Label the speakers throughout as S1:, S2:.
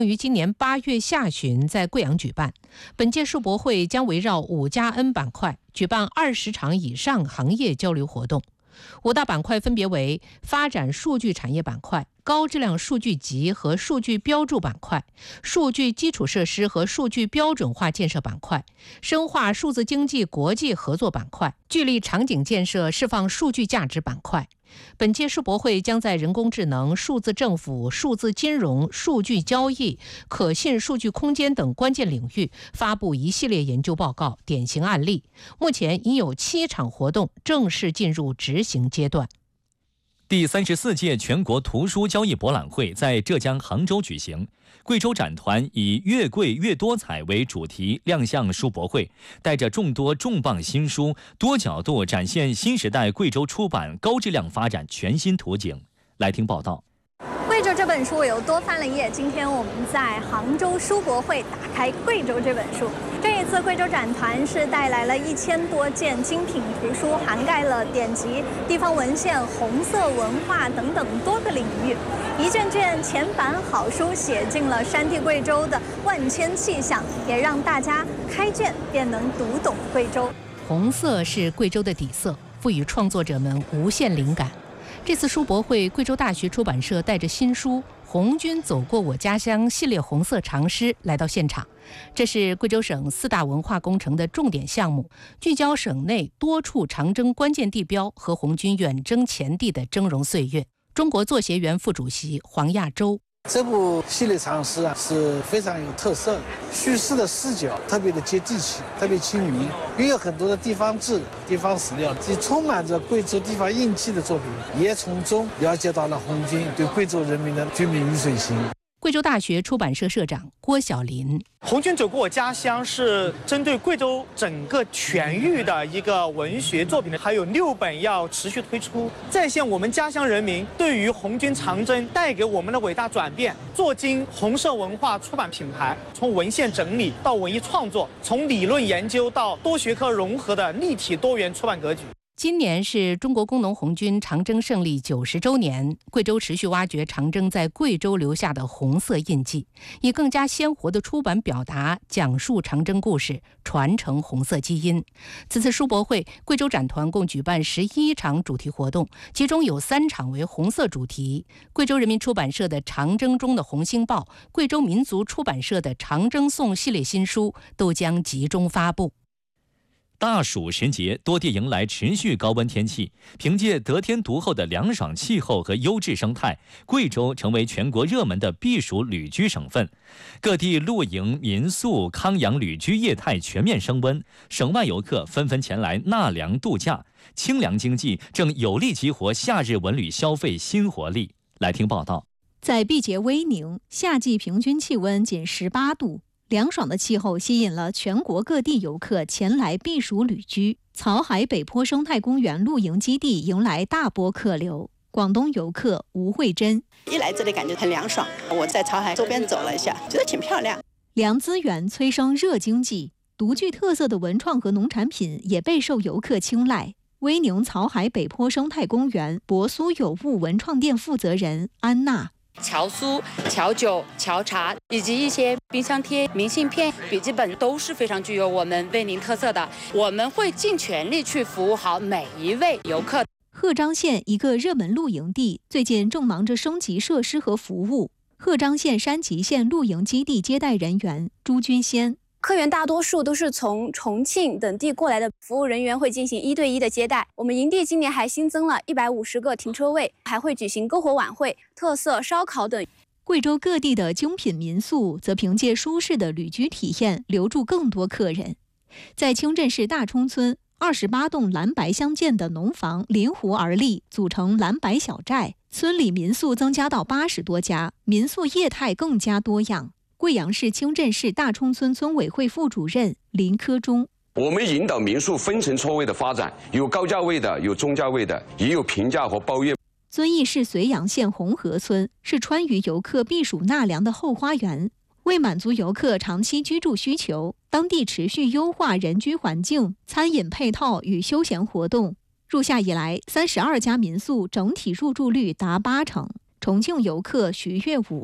S1: 于今年8月下旬在贵阳举办。本届世博会将围绕5+N 板块举办20场以上行业交流活动。5大板块分别为发展数据产业板块、高质量数据集和数据标注板块、数据基础设施和数据标准化建设板块、深化数字经济国际合作板块、聚力场景建设释放数据价值板块。本届世博会将在人工智能、数字政府、数字金融、数据交易、可信数据空间等关键领域发布一系列研究报告、典型案例。目前已有7场活动正式进入执行阶段。
S2: 第34届全国图书交易博览会在浙江杭州举行，贵州展团以越贵越多彩为主题亮相书博会，带着众多重磅新书，多角度展现新时代贵州出版高质量发展全新图景。来听报道。
S3: 贵州这本书我又多翻了一页。今天我们在杭州书博会打开贵州这本书。这一次贵州展团是带来了1000多件精品图书，涵盖了典籍、地方文献、红色文化等等多个领域。一件件前版好书写进了山地贵州的万千气象，也让大家开卷便能读懂贵州。
S1: 红色是贵州的底色，赋予创作者们无限灵感。这次书博会，贵州大学出版社带着新书《红军走过我家乡》系列红色长诗来到现场。这是贵州省4大文化工程的重点项目，聚焦省内多处长征关键地标和红军远征前地的峥嵘岁月。中国作协原副主席黄亚洲。
S4: 这部系列长诗是非常有特色的，叙事的视角特别的接地气，特别亲民，也有很多的地方志、地方史料，既充满着贵州地方印记的作品，也从中了解到了红军对贵州人民的军民鱼水情。
S1: 贵州大学出版社社长郭晓林。
S5: 红军走过我家乡是针对贵州整个全域的一个文学作品，还有6本要持续推出，再现我们家乡人民对于红军长征带给我们的伟大转变，做精红色文化出版品牌，从文献整理到文艺创作，从理论研究到多学科融合的立体多元出版格局。
S1: 今年是中国工农红军长征胜利90周年，贵州持续挖掘长征在贵州留下的红色印记，以更加鲜活的出版表达，讲述长征故事，传承红色基因。此次书博会，贵州展团共举办11场主题活动，其中有3场为红色主题。贵州人民出版社的《长征中的红星报》，贵州民族出版社的《长征颂》系列新书都将集中发布。
S2: 大暑时节，多地迎来持续高温天气。凭借得天独厚的凉爽气候和优质生态，贵州成为全国热门的避暑旅居省份。各地露营、民宿、康养旅居业态全面升温，省外游客纷纷前来纳凉度假。清凉经济正有力激活夏日文旅消费新活力。来听报道。
S6: 在毕节威宁，夏季平均气温仅18度。凉爽的气候吸引了全国各地游客前来避暑旅居，草海北坡生态公园露营基地迎来大波客流。广东游客吴慧珍：
S7: 一来这里感觉很凉爽，我在草海周边走了一下，觉得挺漂亮。
S6: 凉资源催生热经济，独具特色的文创和农产品也备受游客青睐。威宁草海北坡生态公园博苏有物文创店负责人安娜：
S8: 侨书、侨酒、侨茶，以及一些冰箱贴、明信片、笔记本都是非常具有我们威宁特色的。我们会尽全力去服务好每一位游客。
S6: 鹤岗县一个热门露营地最近正忙着升级设施和服务。鹤岗县山吉县露营基地接待人员朱君仙：
S9: 客源大多数都是从重庆等地过来的，服务人员会进行1对1的接待。我们营地今年还新增了150个停车位，还会举行篝火晚会、特色烧烤等。
S6: 贵州各地的精品民宿则凭借舒适的旅居体验留住更多客人。在清镇市大冲村，28栋蓝白相间的农房临湖而立，组成蓝白小寨。村里民宿增加到80多家，民宿业态更加多样。贵阳市清镇市大冲村村委会副主任林科忠：
S10: 我们引导民宿分层错位的发展，有高价位的，有中价位的，也有平价和包月。
S6: 遵义市绥阳县红河村是川渝游客避暑纳凉的后花园，为满足游客长期居住需求，当地持续优化人居环境、餐饮配套与休闲活动。入夏以来，32家民宿整体入住率达80%。重庆游客徐月武：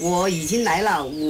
S11: 我已经来了